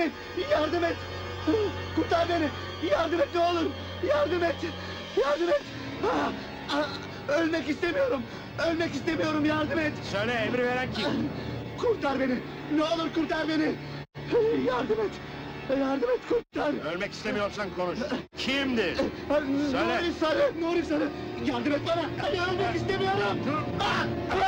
et! Yardım et! Kurtar beni! Yardım et ne olur! Yardım et! Yardım et! Ah, ah, ölmek istemiyorum! Ölmek istemiyorum, yardım et! Söyle, emri veren kim? Kurtar beni! Ne olur kurtar beni! Yardım et! Yardım et, kurtar! Ölmek istemiyorsan konuş. Kimdir? Söyle. Nuri Sarı! Nuri Sarı! Yardım et bana! Ölmek istemiyorum! Ah!